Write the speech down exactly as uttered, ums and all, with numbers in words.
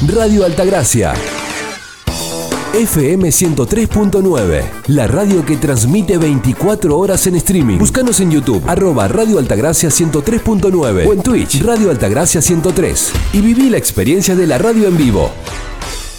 Radio Altagracia. F M ciento tres punto nueve, la radio que transmite veinticuatro horas en streaming. Búscanos en YouTube, arroba Radio Altagracia ciento tres punto nueve o en Twitch, Radio Altagracia ciento tres. Y viví la experiencia de la radio en vivo.